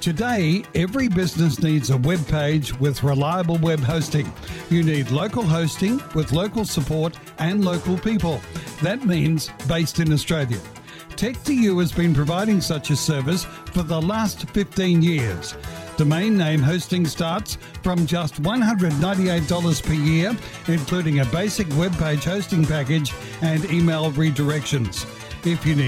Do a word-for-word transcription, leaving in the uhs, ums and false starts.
Today, every business needs a web page with reliable web hosting. You need local hosting with local support and local people. That means based in Australia. Tech two U has been providing such a service for the last fifteen years. Domain name hosting starts from just one hundred ninety-eight dollars per year, including a basic web page hosting package and email redirections. If you need